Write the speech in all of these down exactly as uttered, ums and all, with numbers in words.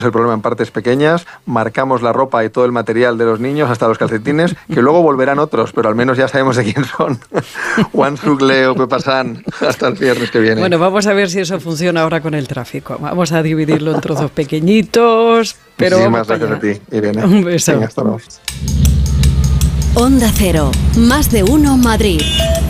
el problema en partes pequeñas, marcamos la ropa y todo el material de los niños, hasta los calcetines, que luego volverán otros, pero al menos ya sabemos de quién son. Juan Suc, Leo, Pepa San, hasta el viernes que viene. Bueno, vamos a ver si eso funciona ahora con el tráfico. Vamos a dividirlo en trozos pequeñitos, pero muchísimas gracias a ti, Irene. Un beso. Venga, hasta luego. Onda Cero, más de uno Madrid.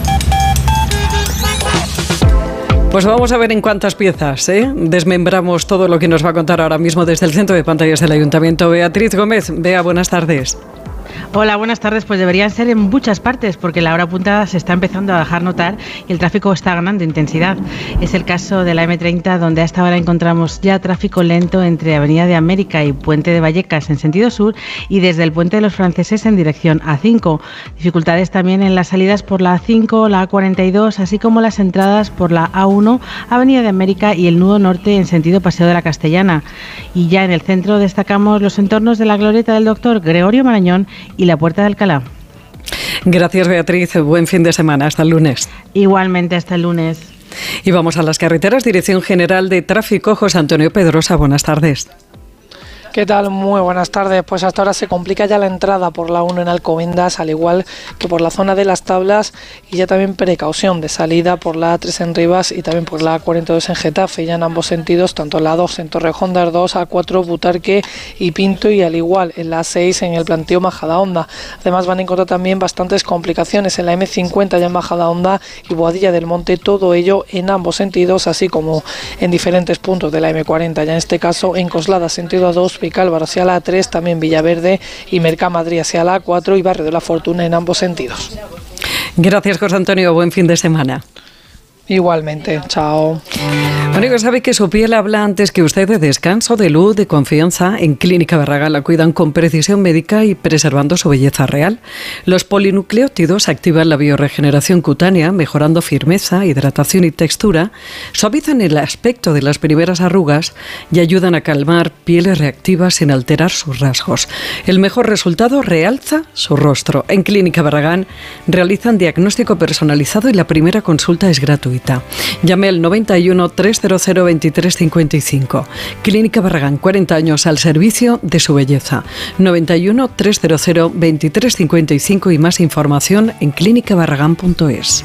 Pues vamos a ver en cuántas piezas ¿eh? desmembramos todo lo que nos va a contar ahora mismo desde el centro de pantallas del Ayuntamiento. Beatriz Gómez. Bea, buenas tardes. Hola, buenas tardes. Pues deberían ser en muchas partes porque la hora punta se está empezando a dejar notar y el tráfico está ganando intensidad. Es el caso de la eme treinta, donde a esta hora encontramos ya tráfico lento entre Avenida de América y Puente de Vallecas en sentido sur y desde el Puente de los Franceses en dirección A cinco. Dificultades también en las salidas por la A cinco, la A cuarenta y dos, así como las entradas por la A uno, Avenida de América y el nudo norte en sentido Paseo de la Castellana. Y ya en el centro destacamos los entornos de la glorieta del Doctor Gregorio Marañón y la Puerta de Alcalá. Gracias, Beatriz. Buen fin de semana. Hasta el lunes. Igualmente, hasta el lunes. Y vamos a las carreteras. Dirección General de Tráfico, José Antonio Pedrosa. Buenas tardes. ¿Qué tal? Muy buenas tardes. Pues hasta ahora se complica ya la entrada por la uno en Alcobendas, al igual que por la zona de las Tablas, y ya también precaución de salida por la A tres en Rivas y también por la A cuarenta y dos en Getafe, ya en ambos sentidos, tanto la A dos en Torrejón de Ardoz, A cuatro Butarque y Pinto, y al igual en la A seis en el planteo Majadahonda. Además van a encontrar también bastantes complicaciones en la eme cincuenta ya en Majadahonda y Boadilla del Monte, todo ello en ambos sentidos, así como en diferentes puntos de la eme cuarenta, ya en este caso en Coslada sentido A dos, Vicálvaro hacia la A tres, también Villaverde y Mercamadrid hacia la A cuatro y Barrio de la Fortuna en ambos sentidos. Gracias, José Antonio. Buen fin de semana. Igualmente, chao. Bueno, sabe que su piel habla antes que usted de descanso, de luz, de confianza. En Clínica Barragán la cuidan con precisión médica y preservando su belleza real. Los polinucleótidos activan la bioregeneración cutánea, mejorando firmeza, hidratación y textura, suavizan el aspecto de las primeras arrugas y ayudan a calmar pieles reactivas sin alterar sus rasgos. El mejor resultado realza su rostro. En Clínica Barragán realizan diagnóstico personalizado y la primera consulta es gratuita. Llame al noventa y uno, trescientos veintitrés cincuenta y cinco. Clínica Barragán, cuarenta años al servicio de su belleza. noventa y uno, trescientos veintitrés cincuenta y cinco y más información en clínica barragán punto es.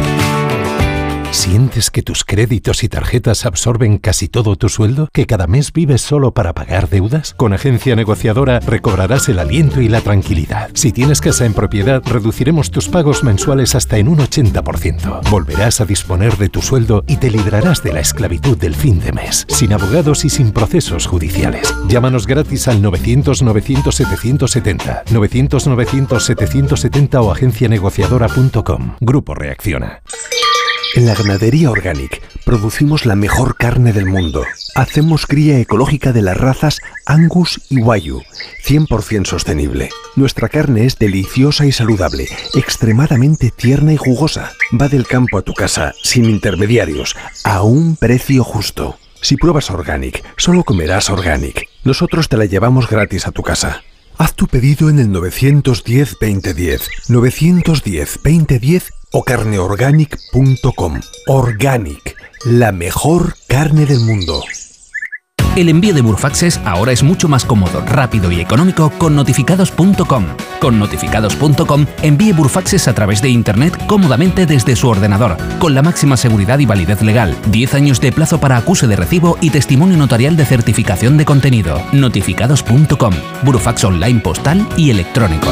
¿Sientes que tus créditos y tarjetas absorben casi todo tu sueldo? ¿Que cada mes vives solo para pagar deudas? Con Agencia Negociadora recobrarás el aliento y la tranquilidad. Si tienes casa en propiedad, reduciremos tus pagos mensuales hasta en un ochenta por ciento. Volverás a disponer de tu sueldo y te librarás de la esclavitud del fin de mes, sin abogados y sin procesos judiciales. Llámanos gratis al novecientos, novecientos, setecientos setenta, novecientos, novecientos, setecientos setenta o agencia negociadora punto com. Grupo Reacciona. En la Ganadería Organic producimos la mejor carne del mundo. Hacemos cría ecológica de las razas Angus y Wagyu, cien por ciento sostenible. Nuestra carne es deliciosa y saludable, extremadamente tierna y jugosa. Va del campo a tu casa, sin intermediarios, a un precio justo. Si pruebas Organic, solo comerás Organic. Nosotros te la llevamos gratis a tu casa. Haz tu pedido en el novecientos diez, veinte diez, novecientos diez, veinte diez o carne organic punto com. Organic, la mejor carne del mundo. El envío de Murfaxes ahora es mucho más cómodo, rápido y económico con notificados punto com. Con notificados punto com envíe Murfaxes a través de Internet cómodamente desde su ordenador, con la máxima seguridad y validez legal, diez años de plazo para acuse de recibo y testimonio notarial de certificación de contenido. notificados punto com, Burofax online postal y electrónico.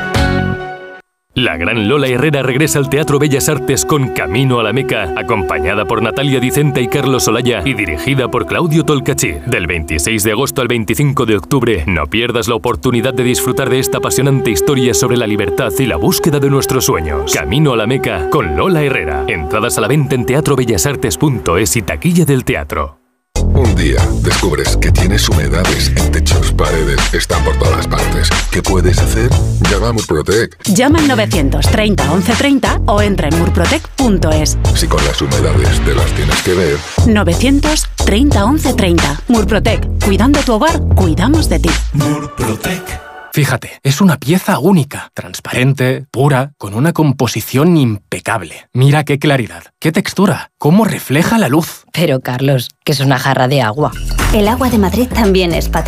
La gran Lola Herrera regresa al Teatro Bellas Artes con Camino a la Meca, acompañada por Natalia Dicenta y Carlos Olaya y dirigida por Claudio Tolcachir. Del veintiséis de agosto al veinticinco de octubre, no pierdas la oportunidad de disfrutar de esta apasionante historia sobre la libertad y la búsqueda de nuestros sueños. Camino a la Meca con Lola Herrera. Entradas a la venta en teatro bellas artes punto es y taquilla del teatro. Un día descubres que tienes humedades en techos, paredes, están por todas partes. ¿Qué puedes hacer? Llama a Murprotec. Llama al novecientos treinta, once treinta o entra en murprotec punto es. Si con las humedades te las tienes que ver. novecientos treinta, once treinta. Murprotec. Cuidando tu hogar, cuidamos de ti. Murprotec. Fíjate, es una pieza única, transparente, pura, con una composición impecable. Mira qué claridad, qué textura, cómo refleja la luz. Pero, Carlos, que es una jarra de agua. El agua de Madrid también es patrimonio.